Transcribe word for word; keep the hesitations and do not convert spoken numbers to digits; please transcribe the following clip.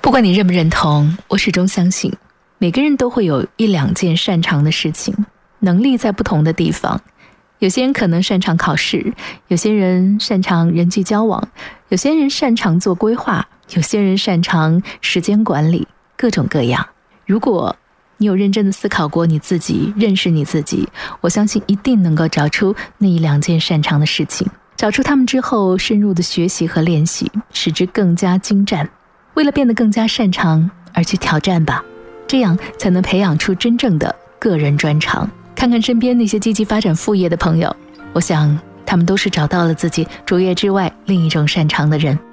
不管你认不认同，我始终相信每个人都会有一两件擅长的事情，能力在不同的地方。有些人可能擅长考试，有些人擅长人际交往，有些人擅长做规划，有些人擅长时间管理，各种各样。如果你有认真的思考过你自己，认识你自己，我相信一定能够找出那一两件擅长的事情，找出它们之后深入的学习和练习，使之更加精湛。为了变得更加擅长而去挑战吧，这样才能培养出真正的个人专长。看看身边那些积极发展副业的朋友，我想他们都是找到了自己主业之外另一种擅长的人。